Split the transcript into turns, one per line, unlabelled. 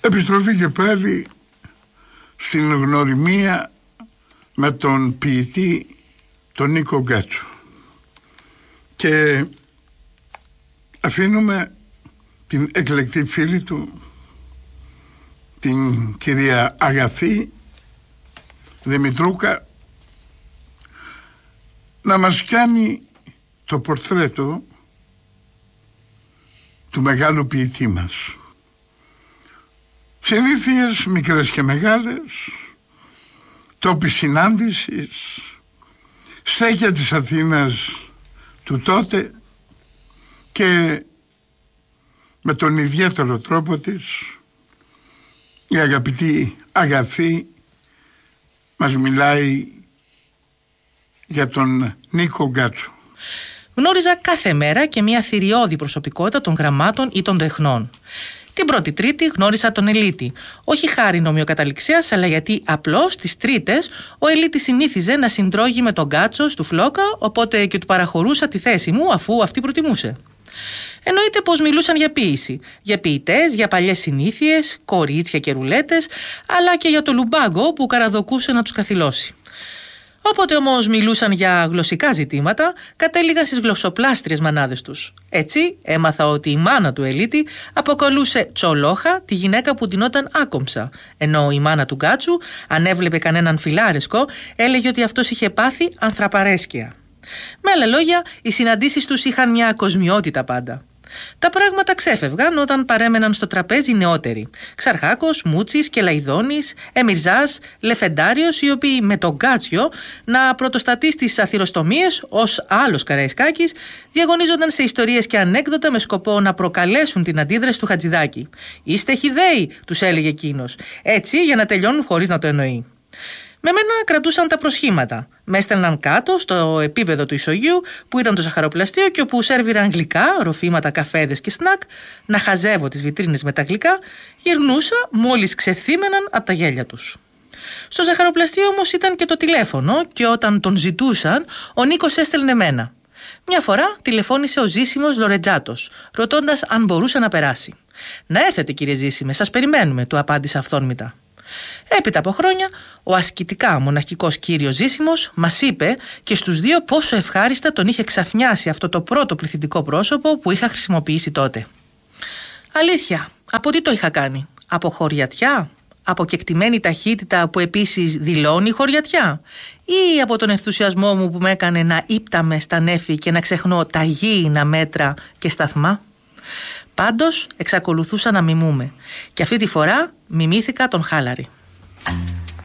Επιστροφή και πάλι στην γνωριμία με τον ποιητή τον Νίκο Γκάτσο, και αφήνουμε την εκλεκτή φίλη του, την κυρία Αγαθή Δημητρούκα, να μας κάνει το πορτρέτο του μεγάλου ποιητή μας. Συνήθειες μικρές και μεγάλες, τόποι συνάντησης, στέκια της Αθήνας του τότε, και με τον ιδιαίτερο τρόπο της η αγαπητή Αγαθή μας μιλάει για τον Νίκο Γκάτσο.
Γνώριζα κάθε μέρα και μια θηριώδη προσωπικότητα των γραμμάτων ή των τεχνών. Την πρώτη Τρίτη γνώρισα τον Ελίτη, όχι χάριν ομοιοκαταληξίας, αλλά γιατί απλώς τις Τρίτες ο Ελίτης συνήθιζε να συντρώγει με τον Γκάτσο του Φλόκα, οπότε και του παραχωρούσα τη θέση μου αφού αυτή προτιμούσε. Εννοείται πως μιλούσαν για ποίηση, για ποιητές, για παλιές συνήθειες, κορίτσια και ρουλέτες, αλλά και για το λουμπάγκο που καραδοκούσε να τους καθυλώσει. Όποτε όμως μιλούσαν για γλωσσικά ζητήματα, κατέληγαν στις γλωσσοπλάστριες μανάδες τους. Έτσι έμαθα ότι η μάνα του Ελίτη αποκαλούσε Τσολόχα τη γυναίκα που ντυνόταν άκομψα, ενώ η μάνα του Γκάτσου, αν έβλεπε κανέναν φιλάρεσκο, έλεγε ότι αυτός είχε πάθει ανθραπαρέσκεια. Με άλλα λόγια, οι συναντήσεις τους είχαν μια κοσμιότητα πάντα. Τα πράγματα ξέφευγαν όταν παρέμεναν στο τραπέζι νεότεροι. Ξαρχάκος, Μούτσης, Κελαϊδόνης, Εμιρζάς, Λεφεντάριος, οι οποίοι με τον Γκάτσιο να πρωτοστατεί στις αθυροστομίες ως άλλος Καραϊσκάκης, διαγωνίζονταν σε ιστορίες και ανέκδοτα με σκοπό να προκαλέσουν την αντίδραση του Χατζηδάκη. «Είστε χυδαίοι», τους έλεγε εκείνος, έτσι για να τελειώνουν χωρίς να το εννοεί. Με μένα κρατούσαν τα προσχήματα. Με έστελναν κάτω στο επίπεδο του ισογείου που ήταν το ζαχαροπλαστείο και όπου σέρβιραν γλυκά, ροφήματα, καφέδες και σνακ, να χαζεύω τις βιτρίνες με τα γλυκά, γυρνούσα μόλις ξεθύμεναν από τα γέλια τους. Στο ζαχαροπλαστείο όμως ήταν και το τηλέφωνο και όταν τον ζητούσαν, ο Νίκος έστελνε εμένα. Μια φορά τηλεφώνησε ο Ζήσιμος Λορετζάτος, ρωτώντας αν μπορούσε να περάσει. «Να έρθετε, κύριε Ζήσιμε, σας περιμένουμε», του απάντησα αυθόρμητα. Έπειτα από χρόνια, ο ασκητικά μοναχικός κύριος Ζήσιμος μας είπε και στους δύο πόσο ευχάριστα τον είχε ξαφνιάσει αυτό το πρώτο πληθυντικό πρόσωπο που είχα χρησιμοποιήσει τότε. Αλήθεια, από τι το είχα κάνει? Από χωριατιά? Από κεκτημένη ταχύτητα που επίσης δηλώνει χωριατιά? Ή από τον ενθουσιασμό μου που με έκανε να ύπταμαι στα νέφη και να ξεχνώ τα γήινα μέτρα και σταθμά? Πάντως εξακολουθούσα να μιμούμαι και αυτή τη φορά μιμήθηκα τον Χάλαρη.